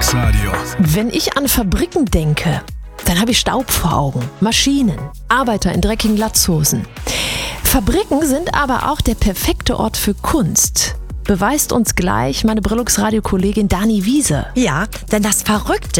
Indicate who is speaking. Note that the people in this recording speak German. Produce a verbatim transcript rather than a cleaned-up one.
Speaker 1: Brillux Radio.
Speaker 2: Wenn ich an Fabriken denke, dann habe ich Staub vor Augen, Maschinen, Arbeiter in dreckigen Latzhosen. Fabriken sind aber auch der perfekte Ort für Kunst. Beweist uns gleich meine Brillux Radio-Kollegin Dani Wiese.
Speaker 3: Ja, denn das Verrückte